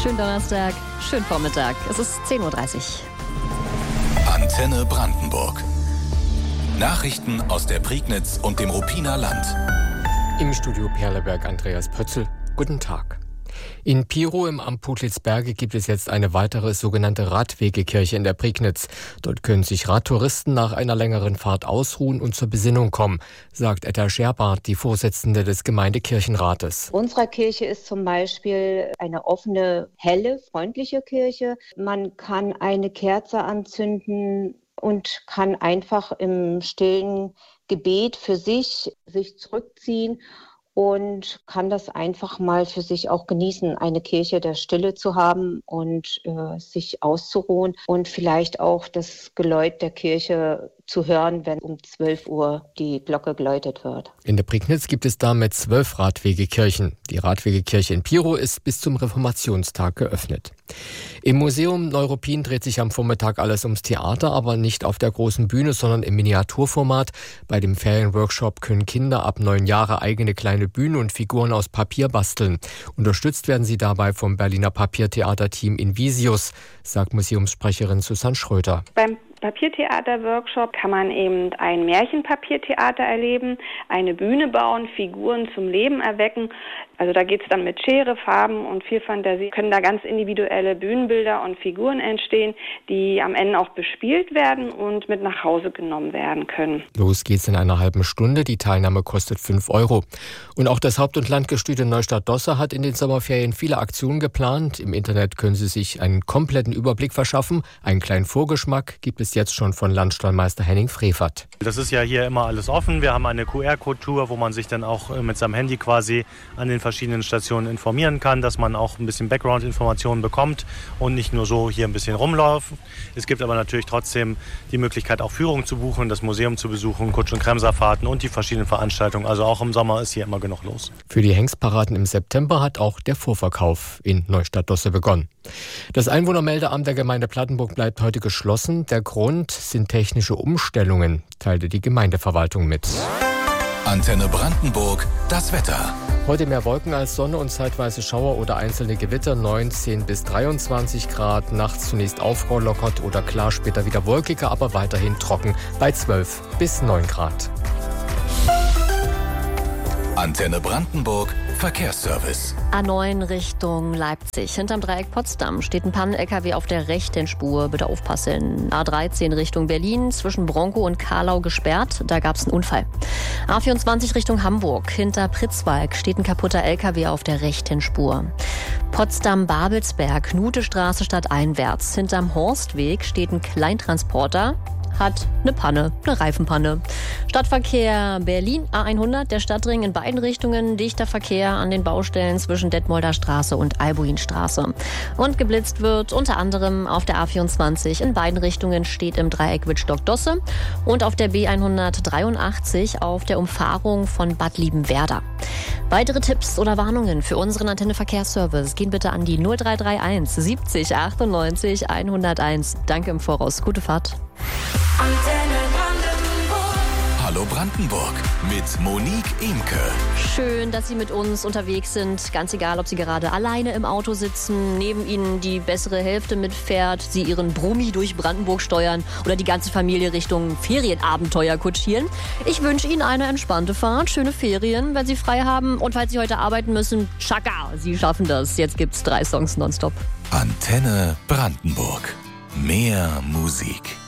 Schönen Donnerstag, schönen Vormittag. Es ist 10.30 Uhr. Antenne Brandenburg. Nachrichten aus der Prignitz und dem Ruppiner Land. Im Studio Perleberg Andreas Pötzl. Guten Tag. In Pirow im Amt Putlitz-Berge gibt es jetzt eine weitere sogenannte Radwegekirche in der Prignitz. Dort können sich Radtouristen nach einer längeren Fahrt ausruhen und zur Besinnung kommen, sagt Etta Scherbart, die Vorsitzende des Gemeindekirchenrates. Unserer Kirche ist zum Beispiel eine offene, helle, freundliche Kirche. Man kann eine Kerze anzünden und kann einfach im stillen Gebet für sich zurückziehen und kann das einfach mal für sich auch genießen, eine Kirche der Stille zu haben und sich auszuruhen und vielleicht auch das Geläut der Kirche zu hören, wenn um 12 Uhr die Glocke geläutet wird. In der Prignitz gibt es damit 12 Radwegekirchen. Die Radwegekirche in Pirow ist bis zum Reformationstag geöffnet. Im Museum Neuruppin dreht sich am Vormittag alles ums Theater, aber nicht auf der großen Bühne, sondern im Miniaturformat. Bei dem Ferienworkshop können Kinder ab 9 Jahre eigene kleine Bühnen und Figuren aus Papier basteln. Unterstützt werden sie dabei vom Berliner Papiertheaterteam Invisius, sagt Museumssprecherin Susanne Schröter. Beim Papiertheater-Workshop kann man eben ein Märchenpapiertheater erleben, eine Bühne bauen, Figuren zum Leben erwecken. Also da geht es dann mit Schere, Farben und viel Fantasie. Können da ganz individuelle Bühnenbilder und Figuren entstehen, die am Ende auch bespielt werden und mit nach Hause genommen werden können. Los geht's in einer halben Stunde. Die Teilnahme kostet 5 €. Und auch das Haupt- und Landgestüt Neustadt-Dosse hat in den Sommerferien viele Aktionen geplant. Im Internet können Sie sich einen kompletten Überblick verschaffen. Einen kleinen Vorgeschmack gibt es jetzt schon von Landstallmeister Henning Frevert. Das ist ja hier immer alles offen. Wir haben eine QR-Code-Tour, wo man sich dann auch mit seinem Handy quasi an den verschiedenen Stationen informieren kann, dass man auch ein bisschen Background-Informationen bekommt und nicht nur so hier ein bisschen rumlaufen. Es gibt aber natürlich trotzdem die Möglichkeit, auch Führungen zu buchen, das Museum zu besuchen, Kutsch- und Kremserfahrten und die verschiedenen Veranstaltungen. Also auch im Sommer ist hier immer genug los. Für die Hengstparaden im September hat auch der Vorverkauf in Neustadt-Dosse begonnen. Das Einwohnermeldeamt der Gemeinde Plattenburg bleibt heute geschlossen. Der Grund sind technische Umstellungen, teilte die Gemeindeverwaltung mit. Antenne Brandenburg, das Wetter. Heute mehr Wolken als Sonne und zeitweise Schauer oder einzelne Gewitter, 19 bis 23 Grad. Nachts zunächst aufgelockert oder klar, später wieder wolkiger, aber weiterhin trocken bei 12 bis 9 Grad. Antenne Brandenburg, Verkehrsservice. A9 Richtung Leipzig. Hinterm Dreieck Potsdam steht ein Pannen-LKW auf der rechten Spur. Bitte aufpassen. A13 Richtung Berlin, zwischen Bronkow und Karlau gesperrt. Da gab es einen Unfall. A24 Richtung Hamburg. Hinter Pritzwalk steht ein kaputter LKW auf der rechten Spur. Potsdam-Babelsberg, Knutestraße stadteinwärts. Hinterm Horstweg steht ein Kleintransporter. Hat eine Panne, eine Reifenpanne. Stadtverkehr Berlin, A100, der Stadtring in beiden Richtungen. Dichter Verkehr an den Baustellen zwischen Detmolder Straße und Albuinstraße. Und geblitzt wird unter anderem auf der A24 in beiden Richtungen, steht im Dreieck Wittstock-Dosse und auf der B183 auf der Umfahrung von Bad Liebenwerda. Weitere Tipps oder Warnungen für unseren Antenne-Verkehrsservice gehen bitte an die 0331 70 98 101. Danke im Voraus. Gute Fahrt. Hallo Brandenburg mit Monique Imke. Schön, dass Sie mit uns unterwegs sind. Ganz egal, ob Sie gerade alleine im Auto sitzen, neben Ihnen die bessere Hälfte mitfährt, Sie Ihren Brummi durch Brandenburg steuern oder die ganze Familie Richtung Ferienabenteuer kutschieren. Ich wünsche Ihnen eine entspannte Fahrt, schöne Ferien, wenn Sie frei haben. Und falls Sie heute arbeiten müssen, tschakka, Sie schaffen das. Jetzt gibt's 3 Songs nonstop. Antenne Brandenburg. Mehr Musik.